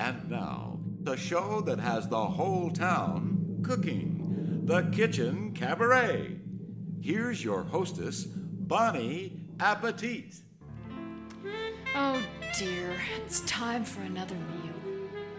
And now, the show that has the whole town cooking, the Kitchen Cabaret. Here's your hostess, Bonnie Appetit. Oh dear, it's time for another meal.